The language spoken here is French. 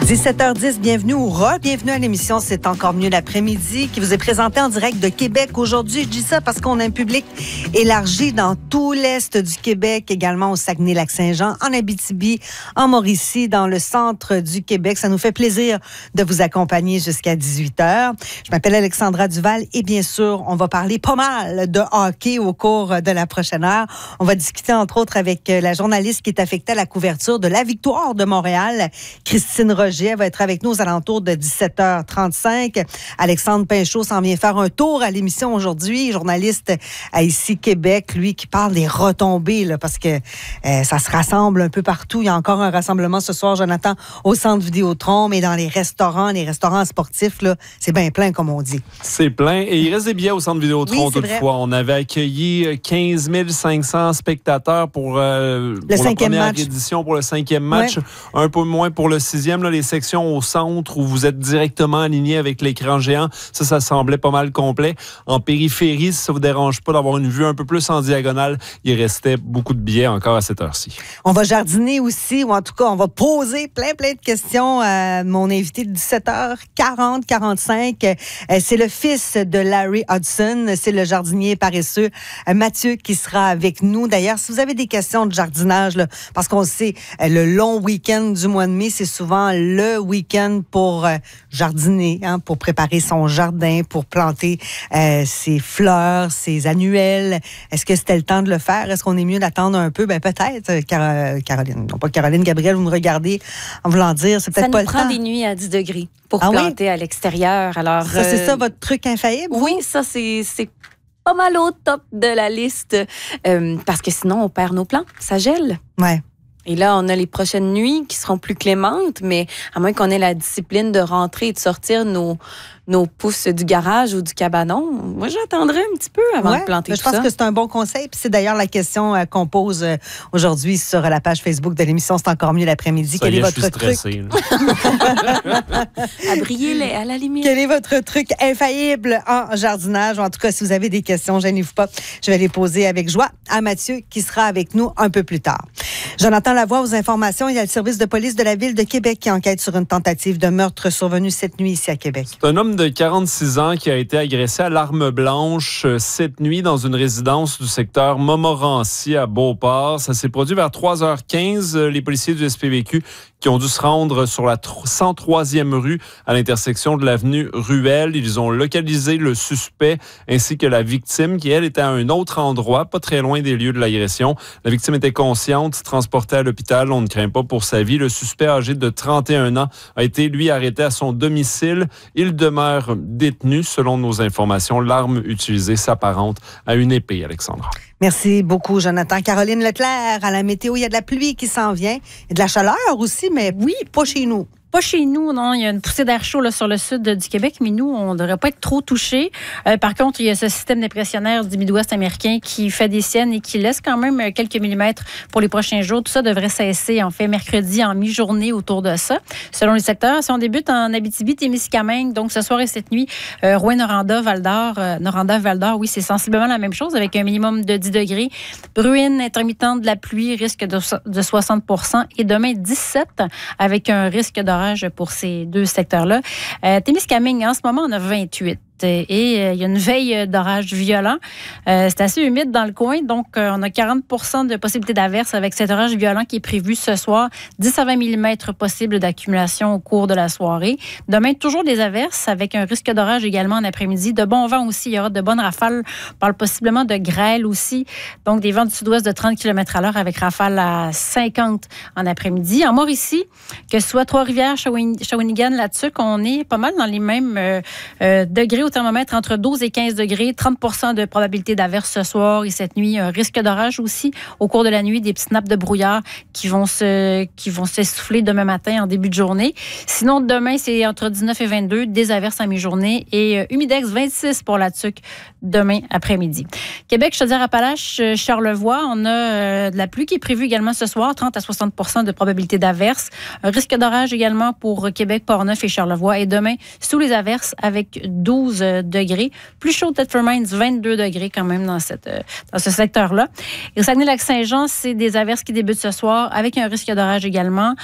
17h10, bienvenue ou bienvenue à l'émission C'est encore mieux l'après-midi qui vous est présentée en direct de Québec aujourd'hui. Je dis ça parce qu'on a un public élargi dans tout l'est du Québec, également au Saguenay-Lac-Saint-Jean, en Abitibi, en Mauricie, dans le centre du Québec. Ça nous fait plaisir de vous accompagner jusqu'à 18h. Je m'appelle Alexandra Duval et bien sûr, on va parler pas mal de hockey au cours de la prochaine heure. On va discuter entre autres avec la journaliste qui est affectée à la couverture de la victoire de Montréal, Christine Roger. Elle va être avec nous aux alentours de 17h35. Alexandre Pinchot s'en vient faire un tour à l'émission aujourd'hui, journaliste à Ici Québec, lui qui parle des retombées, là, parce que ça se rassemble un peu partout. Il y a encore un rassemblement ce soir, Jonathan, au Centre Vidéotron, mais dans les restaurants sportifs, là, c'est bien plein, comme on dit. C'est plein. Et il reste des billets au Centre Vidéotron, toutefois. On avait accueilli 15 500 spectateurs pour la première édition, pour le 5e match. Ouais. Un peu moins pour le 6e. Là, les sections au centre où vous êtes directement aligné avec l'écran géant, ça semblait pas mal complet. En périphérie, si ça vous dérange pas d'avoir une vue un peu plus en diagonale, il restait beaucoup de billets encore à cette heure-ci. On va jardiner aussi, ou en tout cas, on va poser plein de questions à mon invité de 17h45. C'est le fils de Larry Hudson, c'est le jardinier paresseux Mathieu qui sera avec nous. D'ailleurs, si vous avez des questions de jardinage, là, parce qu'on sait, le long week-end du mois de mai, c'est souvent le week-end pour jardiner, pour préparer son jardin, pour planter ses fleurs, ses annuelles. Est-ce que c'était le temps de le faire? Est-ce qu'on est mieux d'attendre un peu? Ben peut-être, Caroline. Non pas Caroline, Gabrielle, vous me regardez en voulant dire, c'est peut-être pas le temps. Ça nous prend des nuits à 10 degrés pour planter à l'extérieur. Alors, ça, c'est ça votre truc infaillible? Oui, ça, c'est pas mal au top de la liste parce que sinon, on perd nos plants. Ça gèle. Ouais. Et là, on a les prochaines nuits qui seront plus clémentes, mais à moins qu'on ait la discipline de rentrer et de sortir nos pousses du garage ou du cabanon, moi, j'attendrai un petit peu avant de planter tout ça. Je pense que c'est un bon conseil. Puis c'est d'ailleurs la question qu'on pose aujourd'hui sur la page Facebook de l'émission C'est encore mieux l'après-midi. Quel est votre truc? À briller à la lumière. Quel est votre truc infaillible en jardinage? En tout cas, si vous avez des questions, gênez-vous pas. Je vais les poser avec joie à Mathieu qui sera avec nous un peu plus tard. Jonathan Lavoie, aux informations, il y a le service de police de la Ville de Québec qui enquête sur une tentative de meurtre survenue cette nuit ici à Québec. C'est un homme de 46 ans qui a été agressé à l'arme blanche cette nuit dans une résidence du secteur Montmorency à Beauport. Ça s'est produit vers 3h15. Les policiers du SPVQ qui ont dû se rendre sur la 103e rue à l'intersection de l'avenue Ruelle. Ils ont localisé le suspect ainsi que la victime qui, elle, était à un autre endroit, pas très loin des lieux de l'agression. La victime était consciente, transportée à l'hôpital. On ne craint pas pour sa vie. Le suspect âgé de 31 ans a été, lui, arrêté à son domicile. Il demeure détenu. Selon nos informations, l'arme utilisée s'apparente à une épée, Alexandra. Merci beaucoup, Jonathan. Caroline Leclerc, à la météo, il y a de la pluie qui s'en vient. Il y a de la chaleur aussi, mais oui, pas chez nous. Pas chez nous, non. Il y a une poussée d'air chaud là, sur le sud du Québec, mais nous, on ne devrait pas être trop touchés. Par contre, il y a ce système dépressionnaire du Midwest américain qui fait des siennes et qui laisse quand même quelques millimètres pour les prochains jours. Tout ça devrait cesser, en fait, mercredi en mi-journée autour de ça. Selon les secteurs, si on débute en Abitibi, Témiscamingue, donc ce soir et cette nuit, Rouyn-Noranda, Val-d'Or, Noranda-Val-d'Or, oui, c'est sensiblement la même chose avec un minimum de 10 degrés. Bruine intermittente de la pluie, risque de 60%. Et demain, 17 avec un risque d'orage pour ces deux secteurs-là. Témiscamingue, en ce moment, on a 28. Et il y a une veille d'orage violent. C'est assez humide dans le coin, donc on a 40% de possibilité d'averse avec cet orage violent qui est prévu ce soir. 10 à 20 mm possible d'accumulation au cours de la soirée. Demain, toujours des averses avec un risque d'orage également en après-midi. De bons vents aussi, il y aura de bonnes rafales. On parle possiblement de grêle aussi. Donc, des vents du sud-ouest de 30 km/h avec rafales à 50 en après-midi. En Mauricie, que ce soit Trois-Rivières, Shawinigan, là-dessus, on est pas mal dans les mêmes degrés au thermomètre entre 12 et 15 degrés, 30% de probabilité d'averse ce soir et cette nuit. Un risque d'orage aussi au cours de la nuit, des petites nappes de brouillard qui vont s'essouffler demain matin en début de journée. Sinon, demain, c'est entre 19 et 22, des averses à mi-journée et humidex 26 pour la TUC demain après-midi. Québec, Chaudière-Appalaches, Charlevoix, on a de la pluie qui est prévue également ce soir, 30 à 60% de probabilité d'averse. Un risque d'orage également pour Québec, Portneuf et Charlevoix. Et demain, sous les averses avec 12 degrés. Plus chaud, Thetford Mines, 22 degrés quand même dans ce secteur-là. Et au Saguenay-Lac-Saint-Jean, c'est des averses qui débutent ce soir avec un risque d'orage également.